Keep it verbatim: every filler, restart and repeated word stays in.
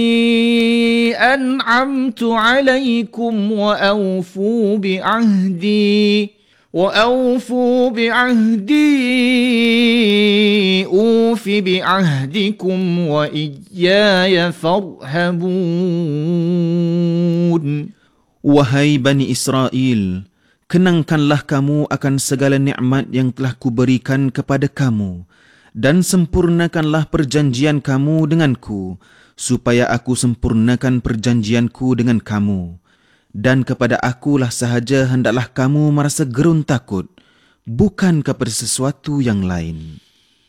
أنعمت عليكم وأوفوا بعهدي وأوفوا بعهدي أوف بعهدكم وإياي فارهبون. Wahai Bani Israel, kenangkanlah kamu akan segala nikmat yang telah kuberikan kepada kamu dan sempurnakanlah perjanjian kamu denganku, supaya aku sempurnakan perjanjianku dengan kamu. Dan kepada akulah sahaja hendaklah kamu merasa gerun takut, bukan kepada sesuatu yang lain.